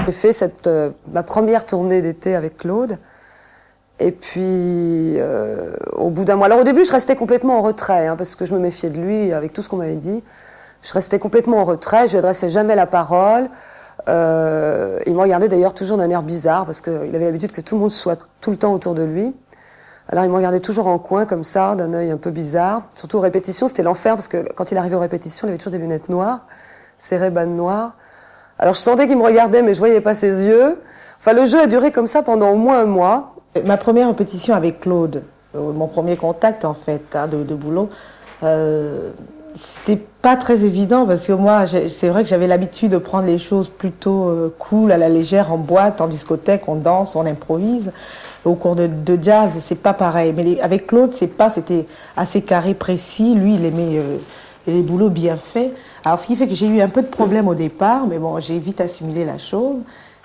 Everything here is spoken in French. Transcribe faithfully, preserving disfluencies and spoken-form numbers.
J'ai fait cette, euh, ma première tournée d'été avec Claude. Et puis, euh, au bout d'un mois... Alors au début, je restais complètement en retrait, hein, parce que je me méfiais de lui avec tout ce qu'on m'avait dit. Je restais complètement en retrait, je lui adressais jamais la parole. Euh, il me regardait d'ailleurs toujours d'un air bizarre, parce qu'il avait l'habitude que tout le monde soit tout le temps autour de lui. Alors il me regardait toujours en coin, comme ça, d'un œil un peu bizarre. Surtout aux répétitions, c'était l'enfer, parce que quand il arrivait aux répétitions, il avait toujours des lunettes noires, ses Ray-Ban noirs. Alors je sentais qu'il me regardait, mais je voyais pas ses yeux. Enfin, le jeu a duré comme ça pendant au moins un mois. Ma première répétition avec Claude, euh, mon premier contact en fait hein, de, de boulot, euh, c'était pas très évident parce que moi, c'est vrai que j'avais l'habitude de prendre les choses plutôt euh, cool, à la légère, en boîte, en discothèque, on danse, on improvise. Au cours de, de jazz, c'est pas pareil. Mais les, avec Claude, c'est pas, c'était assez carré, précis. Lui, il aimait euh, les boulots bien faits. Alors, ce qui fait que j'ai eu un peu de problème au départ, mais bon, j'ai vite assimilé la chose.